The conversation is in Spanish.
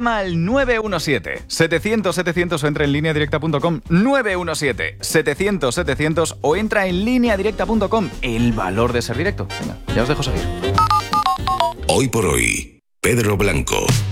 llama al 917-700-700 o entra en lineadirecta.com. 917-700-700 o entra en lineadirecta.com. El valor de ser directo. Venga, ya os dejo seguir. Hoy por hoy, Pedro Blanco.